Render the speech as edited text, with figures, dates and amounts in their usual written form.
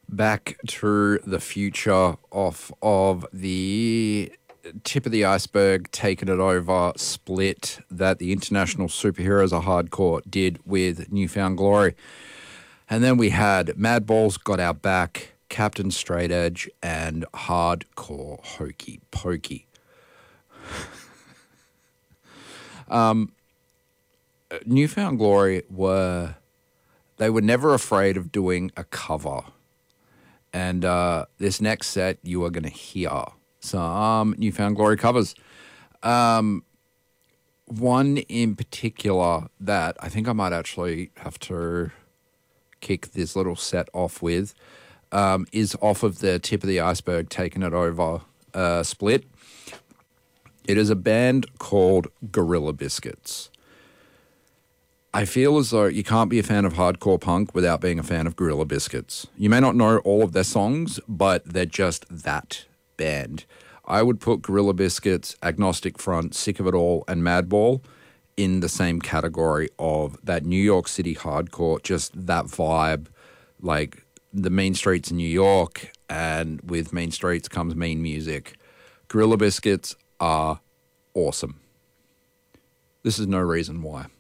Back to the future off of the tip of the iceberg, taking it over split that the International Superheroes Are Hardcore did with Newfound Glory. And then we had Madballs Got Our Back, Captain Straight Edge, and Hardcore Hokey Pokey. Newfound Glory were never afraid of doing a cover. And this next set, you are going to hear some Newfound Glory covers. One in particular that I think I might actually have to kick this little set off with is off of the Tip of the Iceberg, Taking It Over split. It is a band called Gorilla Biscuits. I feel as though you can't be a fan of hardcore punk without being a fan of Gorilla Biscuits. You may not know all of their songs, but they're just that band. I would put Gorilla Biscuits, Agnostic Front, Sick of It All, and Madball in the same category of that New York City hardcore, just that vibe, like the mean streets in New York, and with mean streets comes mean music. Gorilla Biscuits are awesome. This is No Reason Why.